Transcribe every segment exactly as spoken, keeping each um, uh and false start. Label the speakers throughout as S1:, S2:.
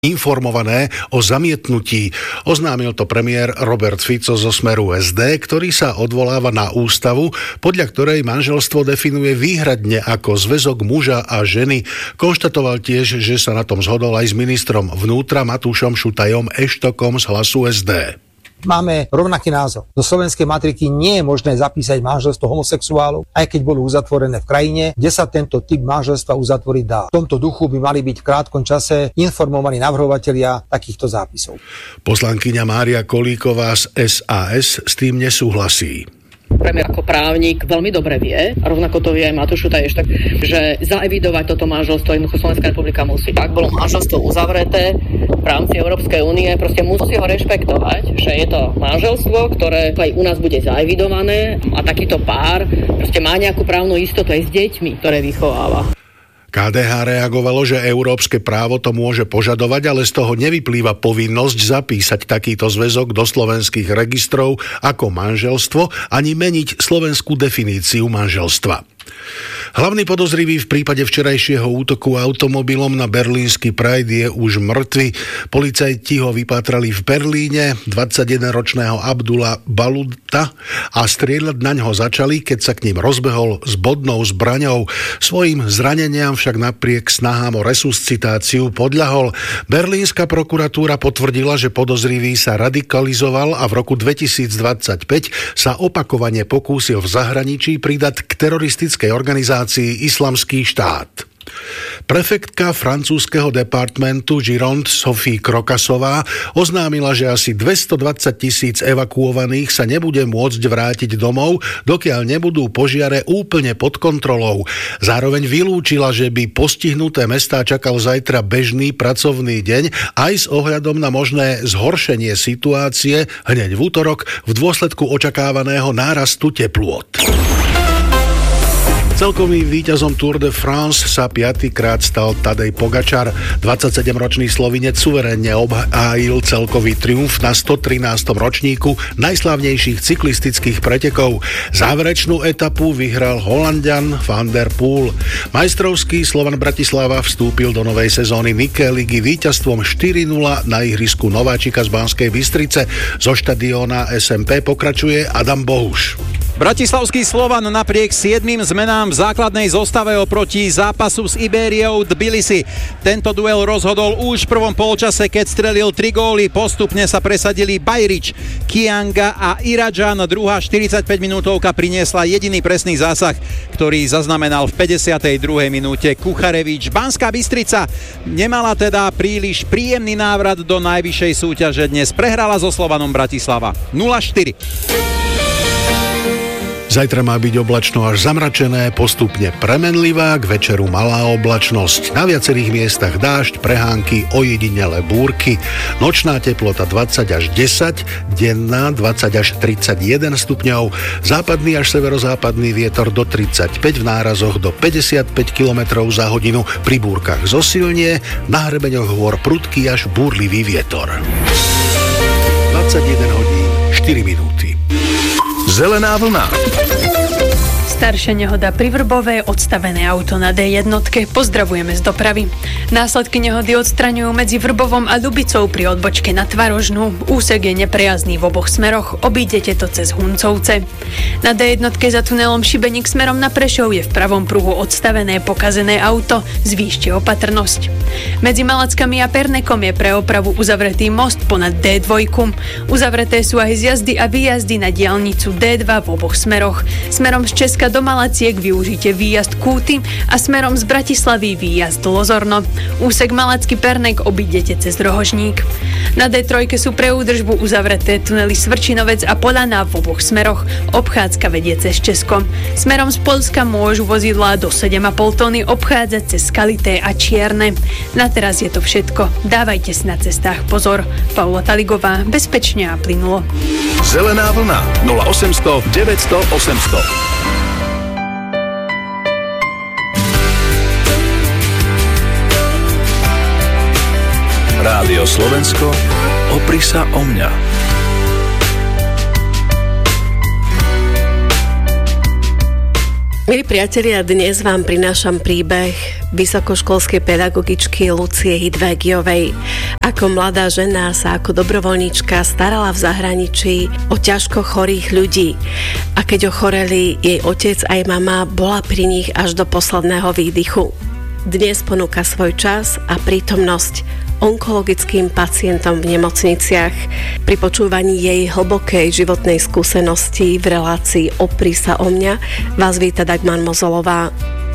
S1: informované o zamietnutí. Oznámil to premiér Robert Fico zo Smeru es dé, ktorý sa odvoláva na ústavu, podľa ktorej manželstvo definuje výhradne ako zväzok muža a ženy. Konštatoval tiež, že sa na tom zhodol aj s ministrom vnútra Matúšom Šutajom Eštokom z Hlasu es dé.
S2: Máme rovnaký názor. Do slovenskej matriky nie je možné zapísať manželstvo homosexuálov, aj keď bolo uzatvorené v krajine, kde sa tento typ manželstva uzatvoriť dá. V tomto duchu by mali byť v krátkom čase informovaní navrhovatelia takýchto zápisov.
S1: Poslankyňa Mária Kolíková z es a es s tým nesúhlasí.
S3: Premiér ako právnik veľmi dobre vie, a rovnako to vie aj Matúš Šutaj, že zaevidovať toto manželstvo jednoducho Slovenská republika musí. Ak bolo manželstvo uzavreté v rámci Európskej únie, proste musí ho rešpektovať, že je to manželstvo, ktoré aj u nás bude zaevidované a takýto pár proste má nejakú právnu istotu aj s deťmi, ktoré vychováva.
S1: ká dé há reagovalo, že európske právo to môže požadovať, ale z toho nevyplýva povinnosť zapísať takýto zväzok do slovenských registrov ako manželstvo ani meniť slovenskú definíciu manželstva. Hlavný podozrivý v prípade včerajšieho útoku automobilom na berlínsky Pride je už mŕtvy. Policajti ho vypátrali v Berlíne, dvadsaťjedenročného Abdula Baluta, a strieľať na ňo začali, keď sa k ním rozbehol s bodnou zbraňou. Svojim zraneniam však napriek snahám o resuscitáciu podľahol. Berlínska prokuratúra potvrdila, že podozrivý sa radikalizoval a v roku dvetisícdvadsaťpäť sa opakovane pokúsil v zahraničí pridať k teroristickej organizácii Islamský štát. Prefektka francúzskeho departmentu Gironde Sophie Krokasová oznámila, že asi dvestodvadsať tisíc evakuovaných sa nebude môcť vrátiť domov, dokiaľ nebudú požiare úplne pod kontrolou. Zároveň vylúčila, že by postihnuté mestá čakal zajtra bežný pracovný deň aj s ohľadom na možné zhoršenie situácie hneď v útorok v dôsledku očakávaného nárastu teplôt. Celkovým víťazom Tour de France sa piatykrát stal Tadej Pogačar. dvadsaťsedemročný Slovinec suverénne obhájil celkový triumf na stotrinástom ročníku najslávnejších cyklistických pretekov. Záverečnú etapu vyhral Holanďan Van der Poel. Majstrovský Slovan Bratislava vstúpil do novej sezóny Nike ligy víťazstvom štyri nula na ihrisku Nováčika z Banskej Bystrice. Zo štadióna es em pé pokračuje Adam Bohuš.
S4: Bratislavský Slovan napriek siedmym zmenám v základnej zostave oproti zápasu s Ibériou Tbilisi. Tento duel rozhodol už v prvom polčase, keď strelil tri góly. Postupne sa presadili Bajrič, Kianga a Iradžan. Druhá štyridsaťpäť minútovka priniesla jediný presný zásah, ktorý zaznamenal v päťdesiatej druhej minúte Kucharevič. Banská Bystrica nemala teda príliš príjemný návrat do najvyššej súťaže. Dnes prehrala so Slovanom Bratislava nula štyri.
S1: Zajtra má byť oblačno až zamračené, postupne premenlivá, k večeru malá oblačnosť. Na viacerých miestach dážď, prehánky, ojedinele búrky. Nočná teplota dvadsať až desať, denná dvadsať až tridsaťjeden stupňov, západný až severozápadný vietor do tridsaťpäť, v nárazoch do päťdesiatpäť kilometrov za hodinu, pri búrkach zosilnie, na hrebeňoch hôr prudký až búrlivý vietor. dvadsaťjeden hodín, štyri minúty.
S5: Zelená vlna.
S6: Staršia nehoda pri Vrbove, odstavené auto na dé jednotke. Pozdravujeme z dopravy. Následky nehody odstraňujú medzi Vrbovom a Ľubicou pri odbočke na Tvarožnú. Úsek je neprejazdný v oboch smeroch. Obídete to cez Huncovce. Na dé jednotke za tunelom Šibeník smerom na Prešov je v pravom pruhu odstavené pokazené auto. Zvýšte opatrnosť. Medzi Malackami a Pernekom je pre opravu uzavretý most ponad dé dva. Uzavreté sú aj zjazdy a výjazdy na diaľnicu dé dva v oboch smeroch. Smerom z Česka do Malaciek využite výjazd Kúty a smerom z Bratislavy výjazd Lozorno. Úsek Malacký Pernek obídete cez Rohožník. Na dé tri sú pre údržbu uzavreté tunely Svrčinovec a Polana v oboch smeroch. Obchádzka vedie cez Česko. Smerom z Poľska môžu vozidlá do sedem a pol tony obchádzať cez Skalité a Čierne. Na teraz je to všetko. Dávajte si na cestách pozor. Paula Taligová, bezpečne a plynulo.
S5: Zelená vlna nula osemsto deväťsto osemsto. Rádio Slovensko, opri sa o mňa.
S7: Milí priatelia, dnes vám prinášam príbeh vysokoškolskej pedagogičky Lucie Hidvégiovej. Ako mladá žena sa ako dobrovoľníčka starala v zahraničí o ťažko chorých ľudí. A keď ochoreli, jej otec aj mama bola pri nich až do posledného výdychu. Dnes ponúka svoj čas a prítomnosť onkologickým pacientom v nemocniciach. Pri počúvaní jej hlbokej životnej skúsenosti v relácii Opri sa o mňa vás víta Dagmar Mozolová.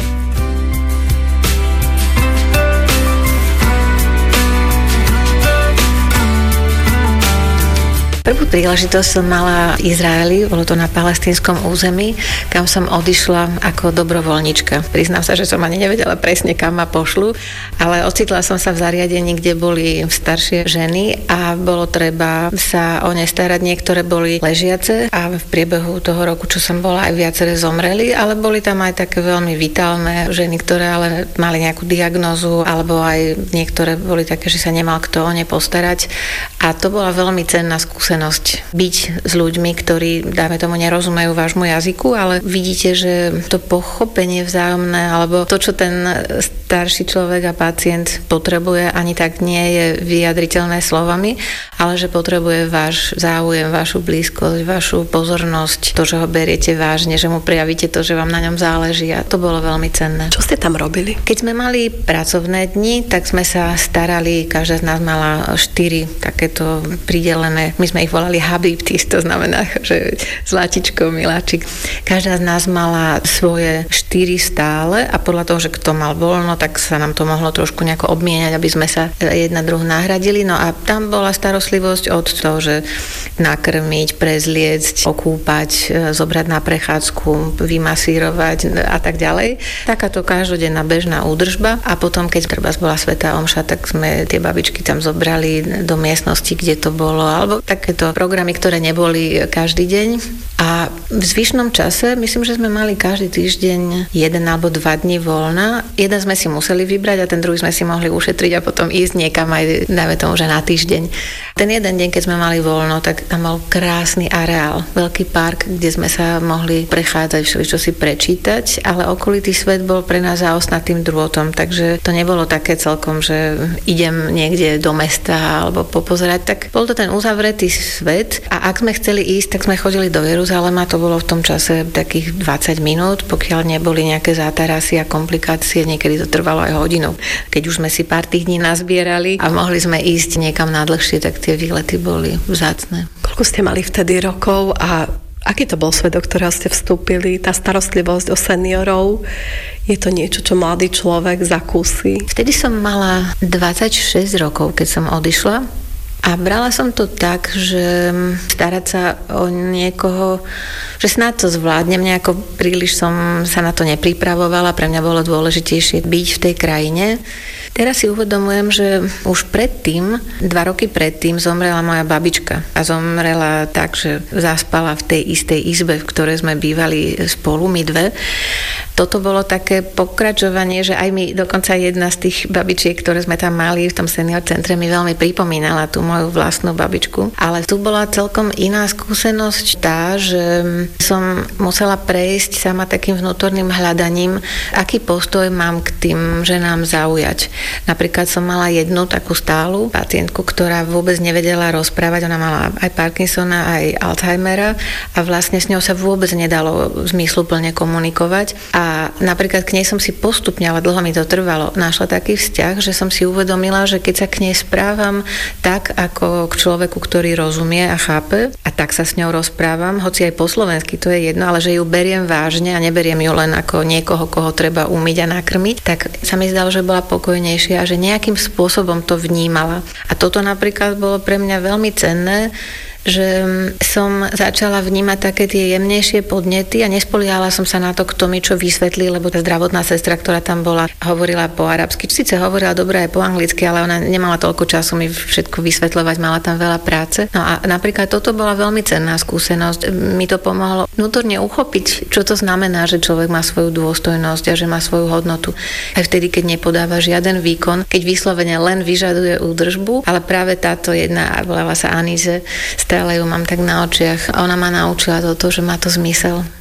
S7: Prvú príležitosť som mala v Izraeli, bolo to na palestínskom území, kam som odišla ako dobrovoľnička. Priznám sa, že som ani nevedela presne, kam ma pošlu, ale ocitla som sa v zariadení, kde boli staršie ženy a bolo treba sa o ne starať. Niektoré boli ležiace a v priebehu toho roku, čo som bola, aj viaceré zomreli, ale boli tam aj také veľmi vitálne ženy, ktoré ale mali nejakú diagnózu, alebo aj niektoré boli také, že sa nemal kto o ne postarať. A to bola veľmi cenná skúsenosť byť s ľuďmi, ktorí, dáme tomu, nerozumejú vášmu jazyku, ale vidíte, že to pochopenie vzájomné, alebo to, čo ten starší človek a pacient potrebuje, ani tak nie je vyjadriteľné slovami, ale že potrebuje váš záujem, vašu blízkosť, vašu pozornosť, to, že ho beriete vážne, že mu prejavíte to, že vám na ňom záleží, a to bolo veľmi cenné.
S8: Čo ste tam robili?
S7: Keď sme mali pracovné dni, tak sme sa starali, každá z nás mala štyri takéto pridelené, my sme ich volali habibtis, to znamená, že zlatičko, miláčik. Každá z nás mala svoje štyri stále a podľa toho, že kto mal voľno, tak sa nám to mohlo trošku nejako obmieniať, aby sme sa jedna druhu nahradili. No a tam bola starostlivosť od toho, že nakrmiť, prezliecť, okúpať, zobrať na prechádzku, vymasírovať a tak ďalej. Takáto každodenná bežná údržba a potom, keď treba bola svätá omša, tak sme tie babičky tam zobrali do miestnosti, kde to bolo, alebo takéto programy, ktoré neboli každý deň. A v zvyšnom čase, myslím, že sme mali každý týždeň jeden alebo dva dni voľna. Jeden sme si museli vybrať a ten druhý sme si mohli ušetriť a potom ísť niekam aj, dajme tomu, že na týždeň. Ten jeden deň, keď sme mali voľno, tak tam bol krásny areál, veľký park, kde sme sa mohli prechádzať, čo si prečítať, ale okolitý svet bol pre nás zaostnatým drôtom, takže to nebolo také celkom, že idem niekde do mesta alebo popozerať, tak bol to ten uzavretý svet a ak sme chceli ísť, tak sme chodili do Jeruzalema, to bolo v tom čase takých dvadsať minút, pokiaľ neboli nejaké zátarasy a komplikácie, niekedy to trvalo aj hodinu. Keď už sme si pár tých dní nazbierali a mohli sme ísť niekam na dlhšie, tak tie výlety boli vzácne.
S8: Koľko ste mali vtedy rokov a aký to bol svet, do ktorého ste vstúpili? Tá starostlivosť o seniorov, je to niečo, čo mladý človek zakúsi?
S7: Vtedy som mala dvadsaťšesť rokov, keď som odišla. A brala som to tak, že starať sa o niekoho, že snáď to zvládnem, nejako príliš som sa na to nepripravovala, pre mňa bolo dôležitejšie byť v tej krajine. Teraz si uvedomujem, že už predtým, dva roky predtým zomrela moja babička a zomrela tak, že zaspala v tej istej izbe, v ktorej sme bývali spolu, my dve. Toto bolo také pokračovanie, že aj mi dokonca jedna z tých babičiek, ktoré sme tam mali v tom senior centre, mi veľmi pripomínala tú moju vlastnú babičku. Ale tu bola celkom iná skúsenosť tá, že som musela prejsť sama takým vnútorným hľadaním, aký postoj mám k tým ženám zaujať. Napríklad som mala jednu takú stálu pacientku, ktorá vôbec nevedela rozprávať, ona mala aj Parkinsona, aj Alzheimera a vlastne s ňou sa vôbec nedalo zmysluplne komunikovať. A A napríklad k nej som si postupne, ale dlho mi to trvalo, našla taký vzťah, že som si uvedomila, že keď sa k nej správam tak, ako k človeku, ktorý rozumie a chápe, a tak sa s ňou rozprávam, hoci aj po slovensky, to je jedno, ale že ju beriem vážne a neberiem ju len ako niekoho, koho treba umyť a nakrmiť, tak sa mi zdalo, že bola pokojnejšia a že nejakým spôsobom to vnímala. A toto napríklad bolo pre mňa veľmi cenné, že som začala vnímať také tie jemnejšie podnety a nespoliehala som sa na to, kto mi čo vysvetlí, lebo tá zdravotná sestra, ktorá tam bola, hovorila po arabsky. Sice hovorila dobre aj po anglicky, ale ona nemala toľko času mi všetko vysvetľovať, mala tam veľa práce. No a napríklad toto bola veľmi cenná skúsenosť. Mi to pomohlo vnútorne uchopiť, čo to znamená, že človek má svoju dôstojnosť a že má svoju hodnotu. Aj vtedy, keď nepodáva žiaden výkon, keď vyslovene len vyžaduje údržbu, ale práve táto jedna, volala sa Aníze, stále ju mám tak na očiach. Ona ma naučila toto, že má to zmysel.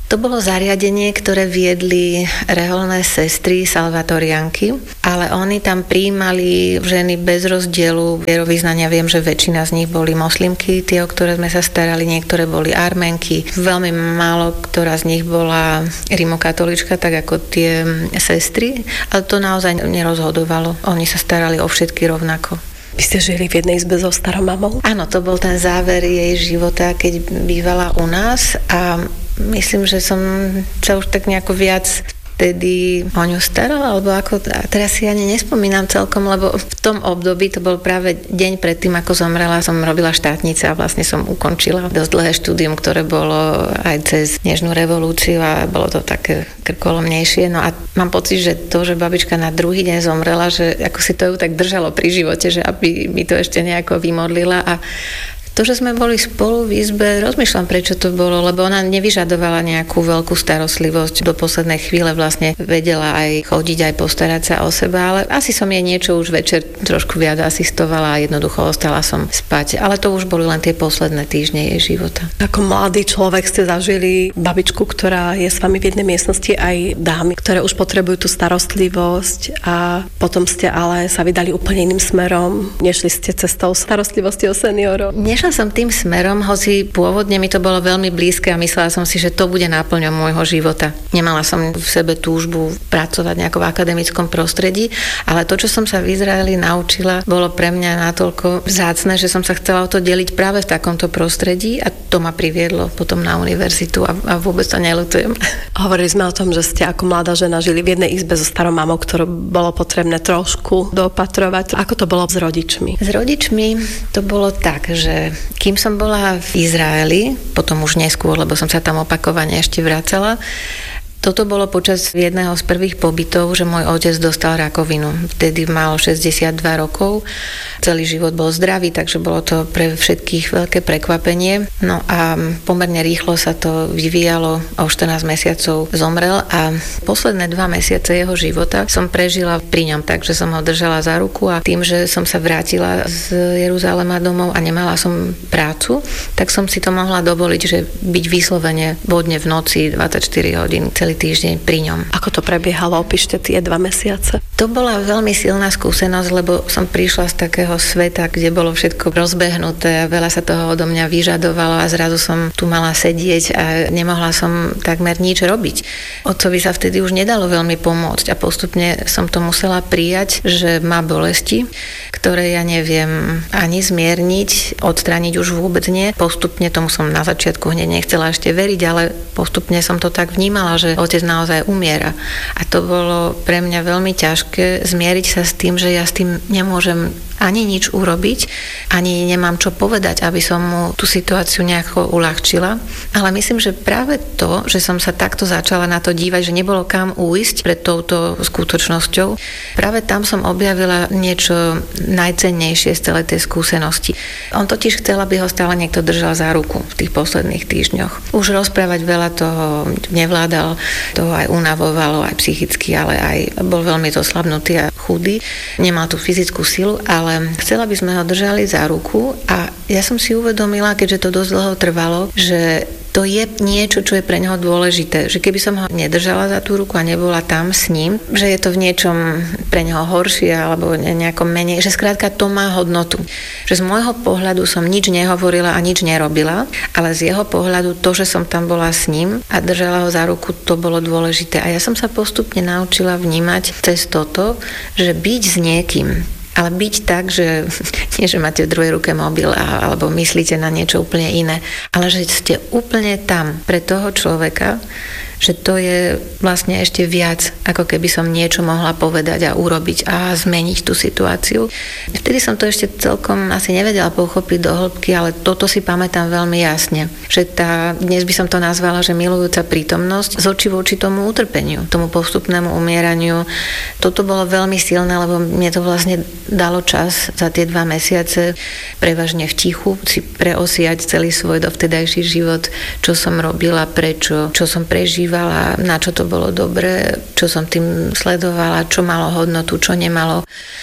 S7: To bolo zariadenie, ktoré viedli reholné sestry salvatorianky, ale oni tam prijímali ženy bez rozdielu vierovyznania. Viem, že väčšina z nich boli moslimky, tie, o ktoré sme sa starali, niektoré boli Arménky. Veľmi málo ktorá z nich bola rimokatolička, tak ako tie sestry, ale to naozaj nerozhodovalo. Oni sa starali o všetky rovnako.
S8: Vy ste žili v jednej izbe so starou mamou?
S7: Áno, to bol ten záver jej života, keď bývala u nás a myslím, že som sa už tak nejako viac vtedy o ňu starala, alebo ako, a teraz si ani nespomínam celkom, lebo v tom období, to bol práve deň predtým, ako zomrela, som robila štátnice a vlastne som ukončila dosť dlhé štúdium, ktoré bolo aj cez Nežnú revolúciu a bolo to také krkolomnejšie. No a mám pocit, že to, že babička na druhý deň zomrela, že ako si to ju tak držalo pri živote, že aby mi to ešte nejako vymodlila a to, že sme boli spolu v izbe, rozmýšľam, prečo to bolo, lebo ona nevyžadovala nejakú veľkú starostlivosť. Do poslednej chvíle vlastne vedela aj chodiť, aj postarať sa o seba, ale asi som jej niečo už večer trošku viac asistovala a jednoducho ostala som spať. Ale to už boli len tie posledné týždne jej života.
S8: Ako mladý človek ste zažili babičku, ktorá je s vami v jednej miestnosti, aj dámy, ktoré už potrebujú tú starostlivosť a potom ste ale sa vydali úplne iným smerom. Nešli ste cestou starostlivosti o seniorov.
S7: Nešla som tým smerom, hoci pôvodne mi to bolo veľmi blízke a myslela som si, že to bude náplňou môjho života. Nemala som v sebe túžbu pracovať nejako v akademickom prostredí, ale to, čo som sa v Izraeli naučila, bolo pre mňa natoľko vzácne, že som sa chcela o to deliť práve v takomto prostredí a to ma priviedlo potom na univerzitu a, a vôbec to neľutujem.
S8: Hovorili sme o tom, že ste ako mladá žena žili v jednej izbe so starou mamou, ktorú bolo potrebné trošku doopatrovať. Ako to bolo s rodičmi?
S7: S rodičmi to bolo tak, že kým som bola v Izraeli, potom už neskôr, lebo som sa tam opakovane ešte vracala, toto bolo počas jedného z prvých pobytov, že môj otec dostal rakovinu. Vtedy mal šesťdesiatdva rokov. Celý život bol zdravý, takže bolo to pre všetkých veľké prekvapenie. No a pomerne rýchlo sa to vyvíjalo. O štrnásť mesiacov zomrel a posledné dva mesiace jeho života som prežila pri ňom, takže som ho držala za ruku a tým, že som sa vrátila z Jeruzalema domov a nemala som prácu, tak som si to mohla dovoliť, že byť vyslovene vodne v noci dvadsaťštyri hodín celý týždeň pri ňom.
S8: Ako to prebiehalo? Opíšte tie dva mesiace.
S7: To bola veľmi silná skúsenosť, lebo som prišla z takého sveta, kde bolo všetko rozbehnuté a veľa sa toho odo mňa vyžadovalo a zrazu som tu mala sedieť a nemohla som takmer nič robiť. Otcovi sa vtedy už nedalo veľmi pomôcť a postupne som to musela prijať, že má bolesti, ktoré ja neviem ani zmierniť, odstrániť už vôbec nie. Postupne tomu som na začiatku hneď nechcela ešte veriť, ale postupne som to tak vnímala, že otec naozaj umiera. A to bolo pre mňa veľmi ťažké zmieriť sa s tým, že ja s tým nemôžem ani nič urobiť, ani nemám čo povedať, aby som mu tú situáciu nejako uľahčila. Ale myslím, že práve to, že som sa takto začala na to dívať, že nebolo kam újsť pred touto skutočnosťou, práve tam som objavila niečo najcennejšie z celej tej skúsenosti. On totiž chcel, aby ho stále niekto držal za ruku v tých posledných týždňoch. Už rozprávať veľa toho nevládal, toho aj unavovalo, aj psychicky, ale aj bol veľmi zoslabnutý a chudý. Nemal tú fyzickú silu, ale ale chcela by sme ho držali za ruku a ja som si uvedomila, keďže to dosť dlho trvalo, že to je niečo, čo je pre neho dôležité. Že keby som ho nedržala za tú ruku a nebola tam s ním, že je to v niečom pre neho horšie alebo nejakom menej, že skrátka to má hodnotu. Že z môjho pohľadu som nič nehovorila a nič nerobila, ale z jeho pohľadu to, že som tam bola s ním a držala ho za ruku, to bolo dôležité. A ja som sa postupne naučila vnímať cez toto, že byť s niekým, ale byť tak, že nie, že máte v druhej ruke mobil a, alebo myslíte na niečo úplne iné, ale že ste úplne tam pre toho človeka, že to je vlastne ešte viac, ako keby som niečo mohla povedať a urobiť a zmeniť tú situáciu. Vtedy som to ešte celkom asi nevedela pochopiť do hĺbky, ale toto si pamätám veľmi jasne. Že tá, dnes by som to nazvala, že milujúca prítomnosť z očí voči tomu utrpeniu, tomu postupnému umieraniu. Toto bolo veľmi silné, lebo mne to vlastne dalo čas za tie dva mesiace prevažne v tichu si preosiať celý svoj dovtedajší život, čo som robila, prečo, čo som prežívala, na čo to bolo dobré, čo som tým sledovala, čo malo hodnotu, čo nemalo.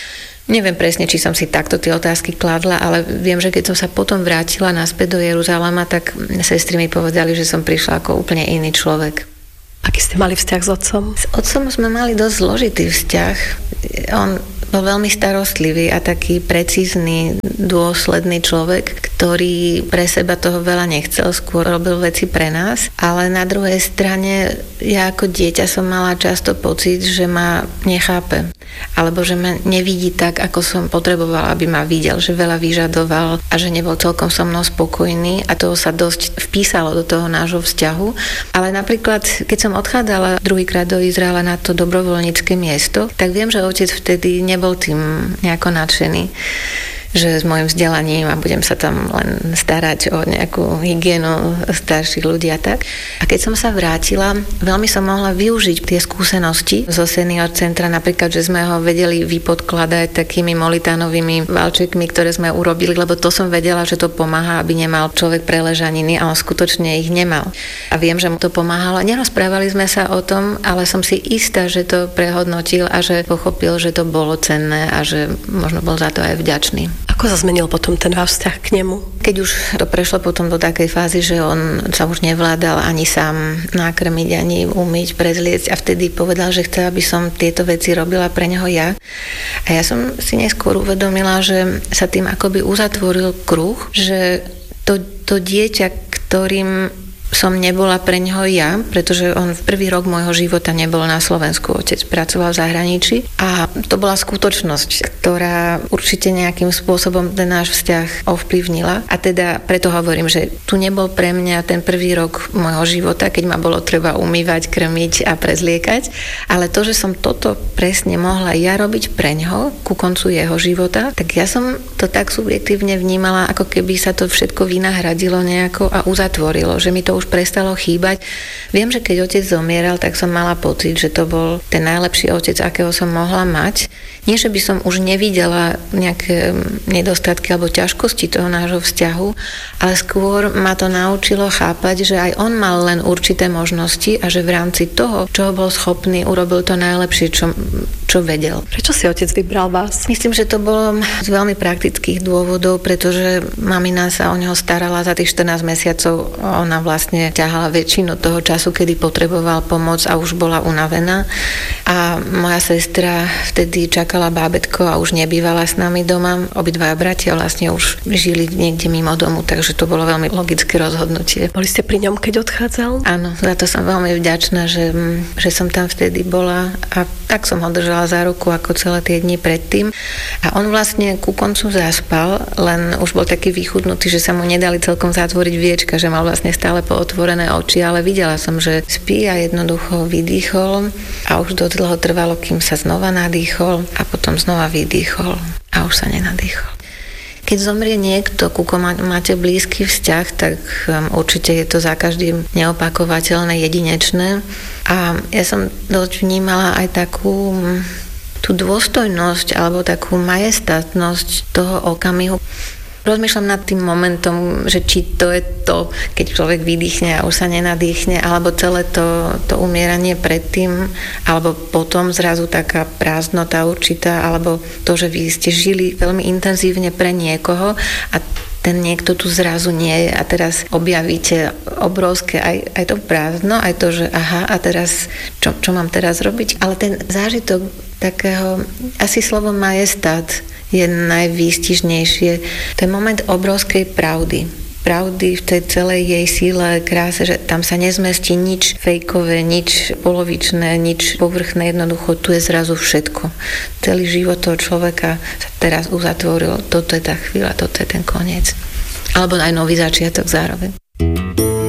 S7: Neviem presne, či som si takto tie otázky kladla, ale viem, že keď som sa potom vrátila naspäť do Jeruzalema, tak sestry mi povedali, že som prišla ako úplne iný človek.
S8: Aký ste mali vzťah s otcom?
S7: S otcom sme mali dosť zložitý vzťah. On bol veľmi starostlivý a taký precízny, dôsledný človek, ktorý pre seba toho veľa nechcel, skôr robil veci pre nás, ale na druhej strane ja ako dieťa som mala často pocit, že ma nechápe, alebo že ma nevidí tak, ako som potrebovala, aby ma videl, že veľa vyžadoval a že nebol celkom so mnou spokojný a to sa dosť vpísalo do toho nášho vzťahu. Ale napríklad, keď som odchádzala druhýkrát do Izraela na to dobrovoľnícke miesto, tak viem, že otec vtedy nebol tým nejako nadšený, že s mojim vzdelaním a budem sa tam len starať o nejakú hygienu starších ľudí a tak. A keď som sa vrátila, veľmi som mohla využiť tie skúsenosti zo senior centra, napríklad, že sme ho vedeli vypodkladať takými molitánovými valčekmi, ktoré sme urobili, lebo to som vedela, že to pomáha, aby nemal človek preležaniny a on skutočne ich nemal. A viem, že mu to pomáhalo. Nerozprávali sme sa o tom, ale som si istá, že to prehodnotil a že pochopil, že to bolo cenné a že možno bol za to aj vďačný.
S8: Ako sa zmenil potom ten váš vzťah k nemu?
S7: Keď už to prešlo potom do takej fázy, že on sa už nevládal ani sám nakrmiť, ani umyť, prezliecť a vtedy povedal, že chce, aby som tieto veci robila pre neho ja. A ja som si neskôr uvedomila, že sa tým akoby uzatvoril kruh, že to, to dieťa, ktorým som nebola pre neho ja, pretože on v prvý rok môjho života nebol na Slovensku. Otec pracoval v zahraničí a to bola skutočnosť, ktorá určite nejakým spôsobom ten náš vzťah ovplyvnila. A teda preto hovorím, že tu nebol pre mňa ten prvý rok môjho života, keď ma bolo treba umývať, krmiť a prezliekať, ale to, že som toto presne mohla ja robiť pre neho ku koncu jeho života, tak ja som to tak subjektívne vnímala, ako keby sa to všetko vynahradilo nejako a uzatvorilo, že mi to už prestalo chýbať. Viem, že keď otec zomieral, tak som mala pocit, že to bol ten najlepší otec, akého som mohla mať. Nie, že by som už nevidela nejaké nedostatky alebo ťažkosti toho nášho vzťahu, ale skôr ma to naučilo chápať, že aj on mal len určité možnosti a že v rámci toho, čo bol schopný, urobil to najlepšie, čo, čo vedel.
S8: Prečo si otec vybral vás?
S7: Myslím, že to bolo z veľmi praktických dôvodov, pretože mamina sa o neho starala za tých štrnásť mesiacov. Ona vlastne ťahala väčšinu toho času, kedy potreboval pomoc a už bola unavená. A moja sestra vtedy čakala bábätko a už nebývala s nami doma. Obidvaja bratia vlastne už žili niekde mimo domu, takže to bolo veľmi logické rozhodnutie.
S8: Boli ste pri ňom, keď odchádzal?
S7: Áno, za to som veľmi vďačná, že, že som tam vtedy bola a tak som ho držala za ruku ako celé tie dni predtým. A on vlastne ku koncu zaspal, len už bol taký vychudnutý, že sa mu nedali celkom zatvoriť viečka, že mal vlastne stále po otvorené oči, ale videla som, že spí a jednoducho vydýchol a už dosť dlho trvalo, kým sa znova nadýchol a potom znova vydýchol a už sa nenadýchol. Keď zomrie niekto, ku komu máte blízky vzťah, tak um, určite je to za každým neopakovateľné, jedinečné. A ja som dosť vnímala aj takú um, tú dôstojnosť alebo takú majestátnosť toho okamihu. Rozmýšľam nad tým momentom, že či to je to, keď človek vydýchne a už sa nenadýchne, alebo celé to, to umieranie predtým, alebo potom zrazu taká prázdnota určitá, alebo to, že vy ste žili veľmi intenzívne pre niekoho a ten niekto tu zrazu nie je a teraz objavíte obrovské aj, aj to prázdno, aj to, že aha, a teraz čo, čo mám teraz robiť? Ale ten zážitok takého, asi slovo majestát je najvýstižnejšie. To je moment obrovskej pravdy. Pravdy v tej celej jej síle, kráse, že tam sa nezmestí nič fejkové, nič polovičné, nič povrchné, jednoducho tu je zrazu všetko. Celý život toho človeka sa teraz uzatvoril, toto je tá chvíľa, toto je ten koniec. Alebo aj nový začiatok zároveň.